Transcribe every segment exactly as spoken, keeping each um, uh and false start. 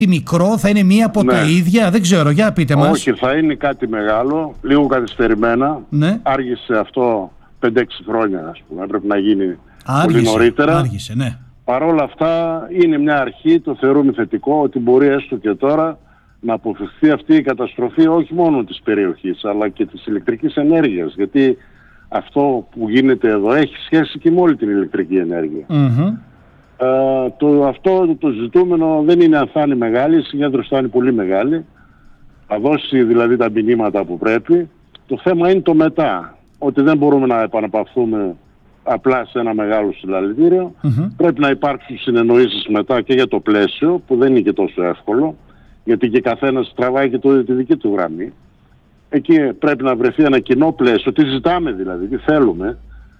μικρό, θα είναι μία από ναι. τα ίδια, δεν ξέρω, για πείτε μας. Όχι, θα είναι κάτι μεγάλο, λίγο καθυστερημένα. Ναι. Άργησε αυτό πέντε έξι χρόνια, ας πούμε, έπρεπε να γίνει άργησε, πολύ νωρίτερα. Άργησε, ναι. Παρ' όλα αυτά είναι μια αρχή, το θεωρούμε θετικό, ότι μπορεί έστω και τώρα να αποφευθεί αυτή η καταστροφή όχι μόνο της περιοχής, αλλά και της ηλεκτρικής ενέργειας. Γιατί αυτό που γίνεται εδώ έχει σχέση και με όλη την ηλεκτρική ενέργεια. Mm-hmm. Ε, το, αυτό το ζητούμενο δεν είναι αν θα είναι μεγάλη, η συγκέντρωση θα είναι πολύ μεγάλη. Θα δώσει δηλαδή τα μηνύματα που πρέπει. Το θέμα είναι το μετά. Ότι δεν μπορούμε να επαναπαυθούμε απλά σε ένα μεγάλο συλλαλητήριο. Mm-hmm. Πρέπει να υπάρξουν συνεννοήσεις μετά και για το πλαίσιο, που δεν είναι και τόσο εύκολο, γιατί και καθένας τραβάει και το, τη δική του γραμμή. Εκεί πρέπει να βρεθεί ένα κοινό πλαίσιο, τι ζητάμε δηλαδή, τι θέλουμε,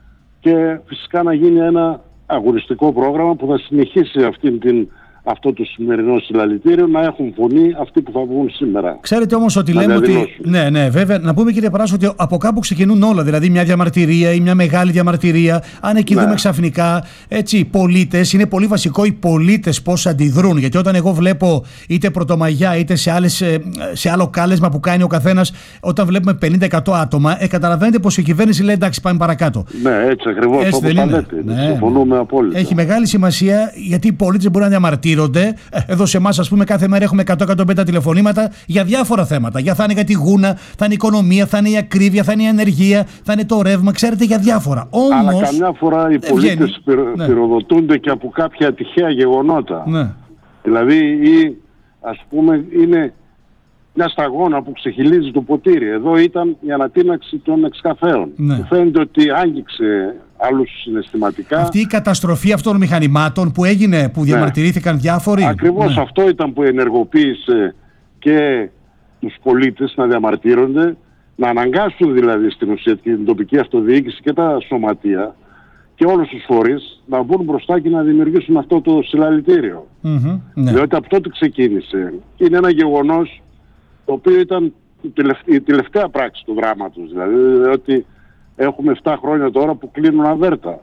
και φυσικά να γίνει ένα αγωνιστικό πρόγραμμα που θα συνεχίσει αυτήν την, αυτό το σημερινό συλλαλητήριο, να έχουν φωνή αυτοί που θα βγουν σήμερα. Ξέρετε όμως ότι λέμε ότι. Ναι, ναι, βέβαια, να πούμε κύριε Παράσο ότι από κάπου ξεκινούν όλα. Δηλαδή, μια διαμαρτυρία ή μια μεγάλη διαμαρτυρία. Αν εκεί ναι. δούμε ξαφνικά έτσι, οι πολίτες, είναι πολύ βασικό οι πολίτες πώς αντιδρούν. Γιατί όταν εγώ βλέπω είτε Πρωτομαγιά είτε σε, άλλες, σε άλλο κάλεσμα που κάνει ο καθένας, όταν βλέπουμε πενήντα εκατό άτομα, ε, καταλαβαίνετε πως η κυβέρνηση λέει εντάξει, πάμε παρακάτω. Ναι, έτσι ακριβώς όπως θα λέτε. Ναι. Συμφωνούμε απόλυτα. Έχει μεγάλη σημασία γιατί οι πολίτες μπορούν να διαμαρτύρονται. Εδώ σε εμάς, ας πούμε, κάθε μέρα έχουμε εκατό με εκατόν πενήντα τηλεφωνήματα για διάφορα θέματα. Για θα είναι για τη γούνα, θα είναι η οικονομία, θα είναι η ακρίβεια, θα είναι η ανεργία, θα είναι το ρεύμα, ξέρετε, για διάφορα. Όμως, αλλά καμιά φορά οι πολίτες πυρο... ναι. πυροδοτούνται και από κάποια τυχαία γεγονότα. Ναι. Δηλαδή, ή, ας πούμε, είναι μια σταγόνα που ξεχυλίζει το ποτήρι. Εδώ ήταν η ανατείναξη των εξκαφέων. Ναι. Που φαίνεται ότι άγγιξε άλλους συναισθηματικά. Αυτή η καταστροφή αυτών των μηχανημάτων που έγινε, που διαμαρτυρήθηκαν ναι. διάφοροι. Ακριβώς ναι. αυτό ήταν που ενεργοποίησε και τους πολίτες να διαμαρτύρονται, να αναγκάσουν δηλαδή στην ουσία την τοπική αυτοδιοίκηση και τα σωματεία και όλους τους φορείς να βγουν μπροστά και να δημιουργήσουν αυτό το συλλαλητήριο. Mm-hmm, ναι. Διότι από τότε ξεκίνησε. Είναι ένα γεγονός το οποίο ήταν η τελευταία πράξη του δράματος. Δηλαδή ότι έχουμε επτά χρόνια τώρα που κλείνουν αβέρτα.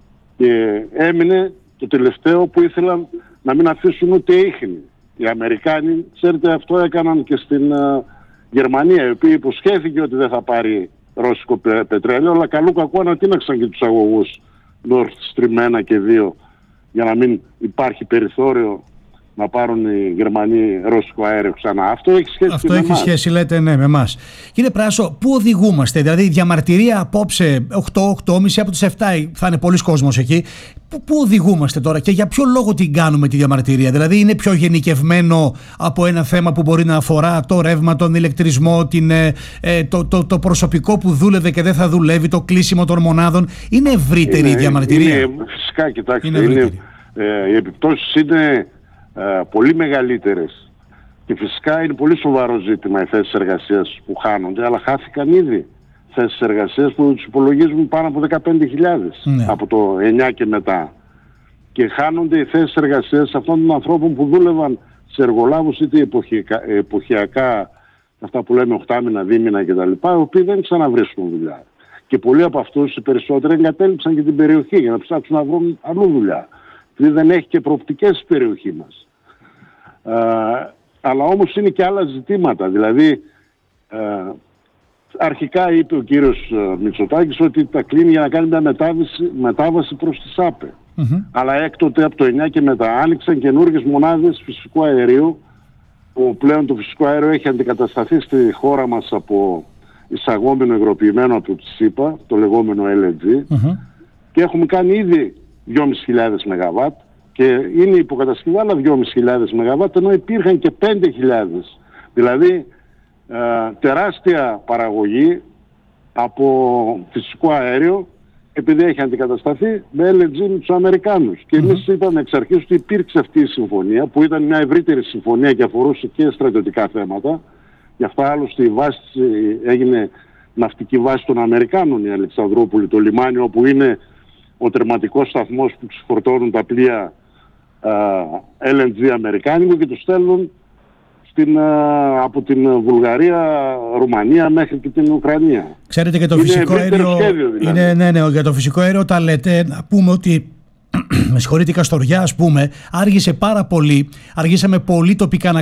Και έμεινε το τελευταίο που ήθελαν να μην αφήσουν ούτε ίχνη. Οι Αμερικάνοι, ξέρετε, αυτό έκαναν και στην uh, Γερμανία, η οποία υποσχέθηκε ότι δεν θα πάρει ρώσικο πε, πετρέλαιο, αλλά καλού κακού ανατείναξαν και τους αγωγούς Nord Stream ένα και δύο για να μην υπάρχει περιθώριο να πάρουν οι Γερμανοί ρώσικο αέριο ξανά. Αυτό έχει σχέση Αυτό με έχει εμάς. σχέση, λέτε, ναι, με εμάς. Κύριε Πράσο, πού οδηγούμαστε? Δηλαδή, η διαμαρτυρία απόψε οκτώ οκτώ και μισή από τις επτά θα είναι πολλοί κόσμος εκεί. Πού, πού οδηγούμαστε τώρα και για ποιο λόγο την κάνουμε τη διαμαρτυρία? Δηλαδή, είναι πιο γενικευμένο από ένα θέμα που μπορεί να αφορά το ρεύμα, τον ηλεκτρισμό, την, ε, το, το, το προσωπικό που δούλευε και δεν θα δουλεύει, το κλείσιμο των μονάδων. Είναι ευρύτερη είναι, η διαμαρτυρία? Είναι, φυσικά, κοιτάξτε, είναι είναι, ε, οι επιπτώσεις είναι Uh, πολύ μεγαλύτερες και φυσικά είναι πολύ σοβαρό ζήτημα οι θέσεις εργασίας που χάνονται, αλλά χάθηκαν ήδη θέσεις εργασίας που τους υπολογίζουν πάνω από δεκαπέντε χιλιάδες ναι. από το εννιά και μετά, και χάνονται οι θέσεις εργασίας αυτών των ανθρώπων που δούλευαν σε εργολάβους είτε εποχιακά, εποχιακά αυτά που λέμε οχτάμινα, δίμηνα κτλ, οι οποίοι δεν ξαναβρίσκουν δουλειά, και πολλοί από αυτούς οι περισσότεροι εγκατέλειψαν και την περιοχή για να ψάξουν να βρουν αλλού δουλειά. Δηλαδή δεν έχει και προοπτικές στην περιοχή μας. Ε, αλλά όμως είναι και άλλα ζητήματα. Δηλαδή, ε, αρχικά είπε ο κύριος Μητσοτάκης ότι τα κλείνει για να κάνει μια μετάβαση, μετάβαση προς τη ΣΑΠΕ. Mm-hmm. Αλλά έκτοτε από το εννιά και μετά άνοιξαν καινούργιες μονάδες φυσικού αερίου, που πλέον το φυσικό αέριο έχει αντικατασταθεί στη χώρα μας από εισαγόμενο υγροποιημένο από τη ΣΥΠΑ, το λεγόμενο ελ εν τζι, mm-hmm. και έχουμε κάνει ήδη δυόμισι χιλιάδες μεγαβάτ και είναι υποκατασκευή άλλα δυόμισι χιλιάδες μεγαβάτ, ενώ υπήρχαν και πέντε χιλιάδες. Δηλαδή ε, τεράστια παραγωγή από φυσικό αέριο, επειδή έχει αντικατασταθεί με ελ εν τζι με τους Αμερικάνους. Και εμείς mm-hmm. είπαμε εξ αρχής ότι υπήρξε αυτή η συμφωνία, που ήταν μια ευρύτερη συμφωνία και αφορούσε και στρατιωτικά θέματα. Γι' αυτά άλλωστε η βάση έγινε ναυτική βάση των Αμερικάνων, η Αλεξανδρούπολη, το λιμάνι όπου είναι ο τερματικός σταθμός που ξεφορτώνουν τα πλοία α, ελ εν τζι αμερικάνικο και τους στέλνουν στην, α, από την Βουλγαρία, Ρουμανία μέχρι και την Ουκρανία. Ξέρετε, και το είναι φυσικό αέριο, σχέδιο, δηλαδή. είναι, ναι, ναι, για το φυσικό αέριο τα λέτε, να πούμε ότι με συγχωρείτε, η Καστοριά, ας πούμε, άργησε πάρα πολύ. Αργήσαμε πολύ τοπικά να